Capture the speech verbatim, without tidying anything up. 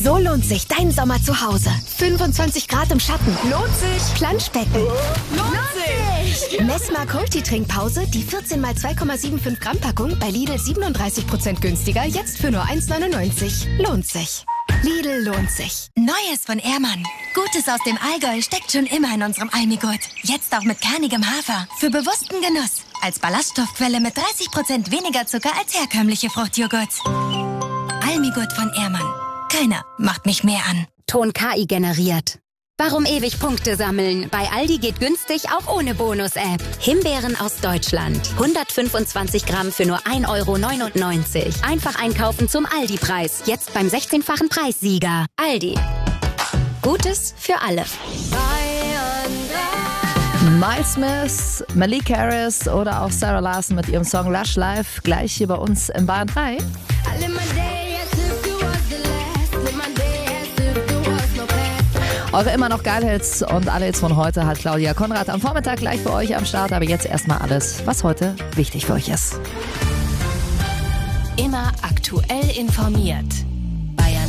So lohnt sich dein Sommer zu Hause. fünfundzwanzig Grad im Schatten. Lohnt sich. Planschbecken. Lohnt sich. Messmark Multitrinkpause, die vierzehn mal zwei Komma fünfundsiebzig Gramm Packung bei Lidl siebenunddreißig Prozent günstiger, jetzt für nur eins neunundneunzig. Lohnt sich. Lidl lohnt sich. Neues von Ehrmann. Gutes aus dem Allgäu steckt schon immer in unserem Almigurt. Jetzt auch mit kernigem Hafer. Für bewussten Genuss. Als Ballaststoffquelle mit dreißig Prozent weniger Zucker als herkömmliche Fruchtjoghurts. Almigurt von Ehrmann. Keiner macht mich mehr an. Ton K I generiert. Warum ewig Punkte sammeln? Bei Aldi geht günstig auch ohne Bonus-App. Himbeeren aus Deutschland. hundertfünfundzwanzig Gramm für nur ein Euro neunundneunzig. Einfach einkaufen zum Aldi-Preis. Jetzt beim sechzehnfachen Preissieger. Aldi. Gutes für alle. Miles Smith, Malik Harris oder auch Sarah Larson mit ihrem Song Lush Life gleich hier bei uns in Bayern drei. Eure immer noch Geilhits und alle Hits von heute hat Claudia Konrad am Vormittag gleich für euch am Start. Aber jetzt erstmal alles, was heute wichtig für euch ist. Immer aktuell informiert.